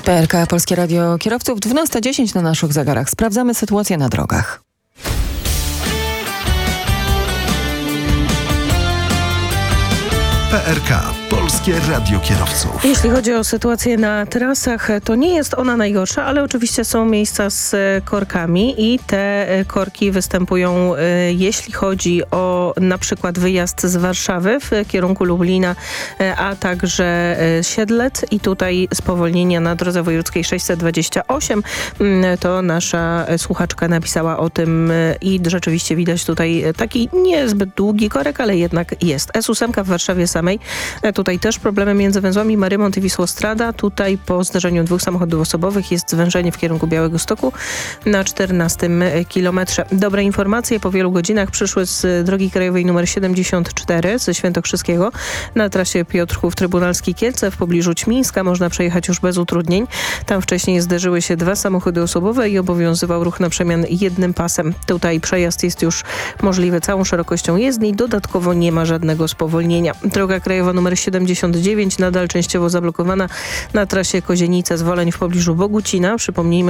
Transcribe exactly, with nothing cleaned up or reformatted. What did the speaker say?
P L K, Polskie Radio Kierowców, dwunasta dziesięć na naszych zegarach. Sprawdzamy sytuację na drogach. P R K, Polskie Radio Kierowców. Jeśli chodzi o sytuację na trasach, to nie jest ona najgorsza, ale oczywiście są miejsca z korkami i te korki występują, jeśli chodzi o na przykład wyjazd z Warszawy w kierunku Lublina, a także Siedlec i tutaj spowolnienia na drodze wojewódzkiej sześćset dwadzieścia osiem. To nasza słuchaczka napisała o tym i rzeczywiście widać tutaj taki niezbyt długi korek, ale jednak jest. S osiem w Warszawie samej. Tutaj też problemy między węzłami Marymont i Wisłostrada. Tutaj po zderzeniu dwóch samochodów osobowych jest zwężenie w kierunku Białegostoku na czternastym kilometrze. Dobre informacje po wielu godzinach przyszły z drogi krajowej nr siedemdziesiąt cztery ze Świętokrzyskiego. Na trasie Piotrków Trybunalski Kielce w pobliżu Ćmińska można przejechać już bez utrudnień. Tam wcześniej zderzyły się dwa samochody osobowe i obowiązywał ruch na przemian jednym pasem. Tutaj przejazd jest już możliwy całą szerokością jezdni. Dodatkowo nie ma żadnego spowolnienia. Droga krajowa nr siedemdziesiąt dziewięć nadal częściowo zablokowana na trasie Kozienice-Zwoleń w pobliżu Bogucina. Przypomnijmy,